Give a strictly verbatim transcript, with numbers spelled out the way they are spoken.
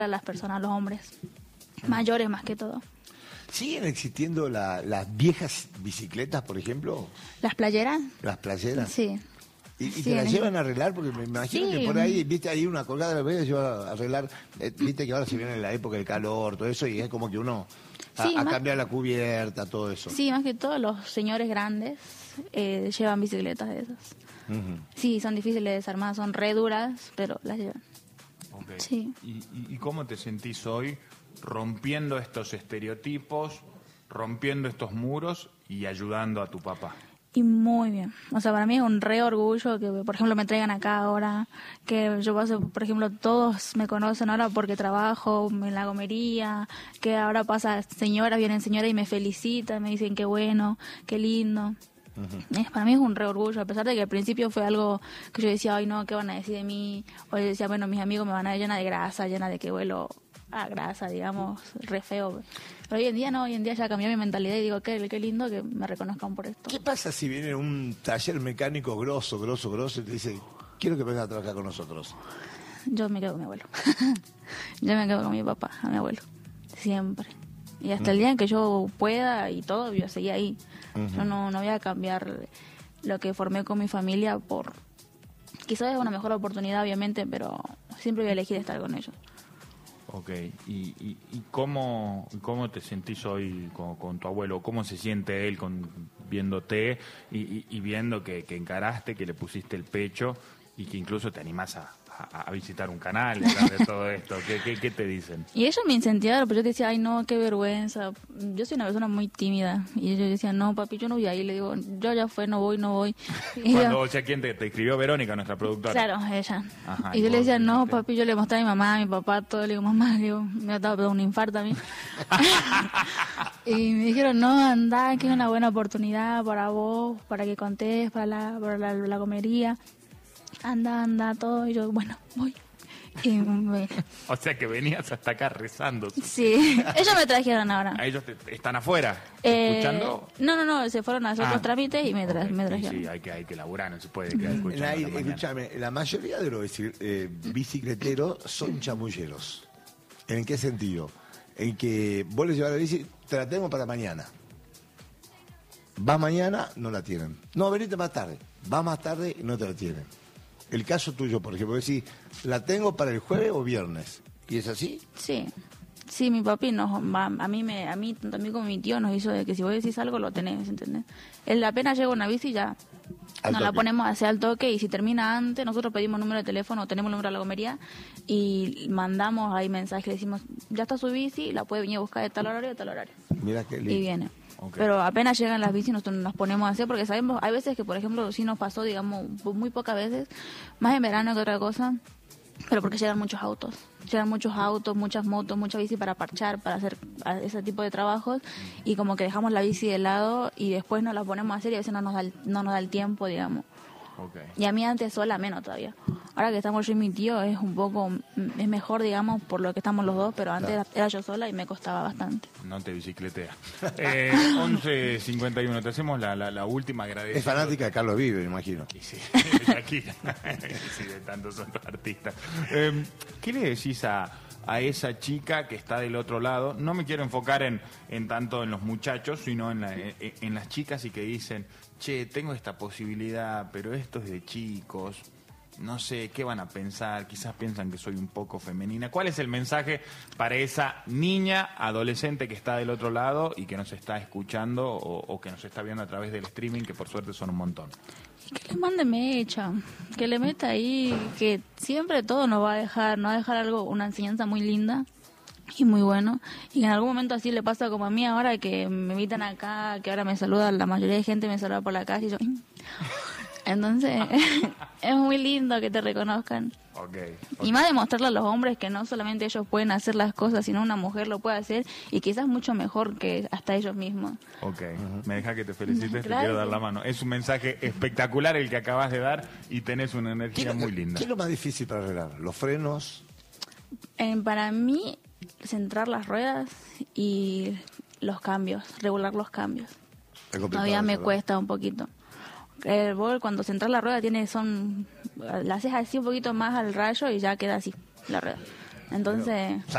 a las personas, a los hombres, mayores más que todo. ¿Siguen existiendo la, las viejas bicicletas, por ejemplo? ¿Las playeras? Las playeras. Sí. ¿Y, y Sí, te las en- llevan a arreglar? Porque me imagino Sí. que por ahí, viste, hay una colgada de la playa, lleva a arreglar. Eh, viste que ahora se viene la época del calor, todo eso, y es como que uno a, Sí, a más- cambiar la cubierta, todo eso. Sí, más que todo los señores grandes eh, llevan bicicletas de esas. Ujú. Sí, son difíciles de desarmar, son re duras, pero las llevan. Ok. Sí. ¿Y, y, y cómo te sentís hoy rompiendo estos estereotipos, rompiendo estos muros y ayudando a tu papá? Y muy bien. O sea, para mí es un re orgullo que, por ejemplo, me traigan acá ahora, que yo paso, por ejemplo, todos me conocen ahora porque trabajo en la gomería, que ahora pasa señoras, vienen señoras y me felicitan, me dicen qué bueno, qué lindo. Es, para mí es un re orgullo, a pesar de que al principio fue algo que yo decía, ay no, ¿qué van a decir de mí? O yo decía, bueno, mis amigos me van a ver llena de grasa, llena de que vuelo a grasa, digamos, re feo. Pero hoy en día no, hoy en día ya cambió mi mentalidad y digo, qué, qué lindo que me reconozcan por esto. ¿Qué pasa si viene un taller mecánico grosso, grosso, grosso y te dice, quiero que vengas a trabajar con nosotros? Yo me quedo con mi abuelo. Yo me quedo con mi papá, a mi abuelo. Siempre. Y hasta el día en que yo pueda y todo, yo seguí ahí. Ujú. Yo no, no voy a cambiar lo que formé con mi familia por... Quizás es una mejor oportunidad, obviamente, pero siempre voy a elegir estar con ellos. Ok, ¿y, y, y cómo, cómo te sentís hoy con, con tu abuelo? ¿Cómo se siente él con, viéndote y, y, y viendo que, que encaraste, que le pusiste el pecho y que incluso te animás a, a, a visitar un canal y hablar de todo esto? ¿Qué, qué, qué te dicen? Y ellos me incentivaron, pero yo decía, ay no, qué vergüenza. Yo soy una persona muy tímida. Y yo decía, no, papi, yo no voy ahí. Le digo, yo ya fue, no voy, no voy. Y Cuando, yo- o sea, ¿quién te, te escribió? Verónica, nuestra productora. Claro, ella. Ajá, y y yo le vos decía, no, dijiste- papi, yo le mostré a mi mamá, a mi papá, todo. Le digo, mamá, le digo, me ha dado un infarto a mí. Y me dijeron, no, anda, que es una buena oportunidad para vos, para que contés, para la, para la, la comería. Anda, anda, todo. Y yo, bueno, voy. Y me- O sea, que venías hasta acá rezando. sí, ellos me trajeron ahora. ¿A ellos te- te- están afuera? Eh, ¿Escuchando? No, no, no, se fueron a hacer Ah, otros trámites y me, tra ok, me sí, trajeron. Sí, hay que, hay que laburar, no se puede quedar escuchando. La- a la mañana. escúchame, la mayoría de los bici- eh, bicicleteros son chamulleros. ¿En qué sentido? En que vos les llevas la bici, te la tengo para mañana. Vas mañana, no la tienen. No, venite más tarde. Vas más tarde y no te la tienen. El caso tuyo, por ejemplo, decís, la tengo para el jueves o viernes. ¿Y es así? Sí, sí, mi papi nos, va- a mí, me, a mí, tanto a mí como a mi tío nos hizo de que si vos decís algo lo tenés, ¿entendés? Él apenas llega una bici ya Al nos la toque. ponemos hacia al toque y si termina antes, nosotros pedimos número de teléfono, tenemos el número de la gomería y mandamos ahí mensajes, le decimos, ya está su bici, la puede venir a buscar de tal horario a tal horario. Mira qué lindo. Y viene. Ok. Pero apenas llegan las bicis nosotros nos ponemos a hacer porque sabemos, hay veces que por ejemplo sí nos pasó, digamos, muy pocas veces, más en verano que otra cosa, pero porque llegan muchos autos, llegan muchos autos, muchas motos, mucha bici para parchar, para hacer a- ese tipo de trabajos y como que dejamos la bici de lado y después nos la ponemos a hacer y a veces no nos da el, no nos da el tiempo, digamos. Ok. Y a mí antes sola menos todavía. Ahora que estamos yo y mi tío es un poco, mm, es mejor digamos por lo que estamos los dos, pero antes Claro. era, era yo sola y me costaba bastante. No te bicicletea. Eh, once cincuenta y uno, te hacemos la, la, la última agradecida. Es fanática de Carlos Vive, me imagino. Y sí, de aquí. Sí, de tantos otros artistas. Eh, ¿Qué le decís a, a esa chica que está del otro lado? No me quiero enfocar en, en tanto en los muchachos, sino en, la- en, en las chicas y que dicen, che, tengo esta posibilidad, pero esto es de chicos. No sé, ¿qué van a pensar? Quizás piensan que soy un poco femenina. ¿Cuál es el mensaje para esa niña, adolescente que está del otro lado y que nos está escuchando o, o que nos está viendo a través del streaming, que por suerte son un montón? Que le mande mecha, que le meta ahí, que siempre todo nos va a dejar, nos va a dejar algo, una enseñanza muy linda y muy bueno. Y que en algún momento así le pasa como a mí ahora, que me invitan acá, que ahora me saluda, la mayoría de gente me saluda por la calle y yo... Entonces, es muy lindo que te reconozcan. Ok. Y más demostrarle a los hombres que no solamente ellos pueden hacer las cosas, sino una mujer lo puede hacer y quizás mucho mejor que hasta ellos mismos. Ok, me deja que te felicites, te Gracias. quiero dar la mano. Es un mensaje espectacular el que acabas de dar y tenés una ¿Qué, energía es lo- muy linda. ¿Qué es lo más difícil para arreglar? ¿Los frenos? Eh, para mí, centrar las ruedas y los cambios, regular los cambios. Es complicado Todavía me eso, ¿no? cuesta un poquito. El bol, cuando centras la rueda, tiene son la haces así un poquito más al rayo y ya queda así la rueda. Entonces...